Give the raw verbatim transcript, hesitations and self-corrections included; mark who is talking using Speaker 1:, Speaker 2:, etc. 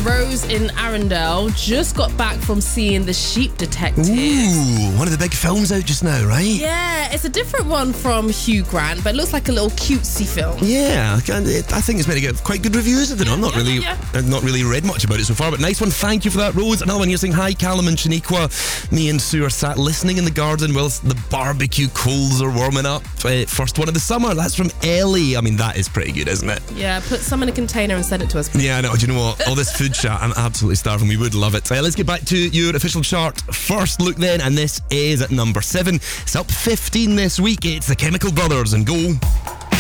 Speaker 1: Rose in Arundel just got back from seeing The Sheep Detective.
Speaker 2: Ooh, one of the big films out just now, right?
Speaker 1: Yeah, it's a different one from Hugh Grant, but it looks like a little cutesy film.
Speaker 2: Yeah, I think it's meant to get quite good reviews. I don't know. I'm not
Speaker 1: Yeah,
Speaker 2: really,
Speaker 1: yeah.
Speaker 2: I've not really read much about it so far, but nice one. Thank you for that, Rose. Another one here saying, hi, Callum and Shaniqua. Me and Sue are sat listening in the garden whilst the barbecue coals are warming up. Uh, first one of the summer. That's from Ellie. I mean, that is pretty good, isn't it?
Speaker 1: Yeah, put some in a container and send it to us.
Speaker 2: Yeah, I know. Do you know what? All this food chat, I'm absolutely starving. We would love it. Uh, let's get back to your official chart. First look then, and this is at number seven. It's up fifteen this week. It's the Chemical Brothers, and Go.